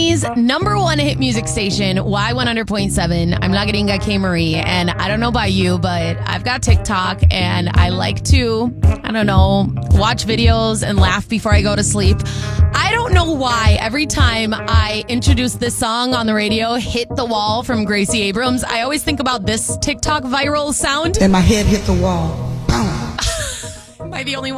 Miami's #1 hit music station, Y100.7. I'm Lageringa K. Marie, and I don't know about you, but I've got TikTok, and I like to, watch videos and laugh before I go to sleep. I don't know why every time I introduce this song on the radio, Hit the Wall from Gracie Abrams, I always think about this TikTok viral sound. And my head hit the wall. Am I the only one?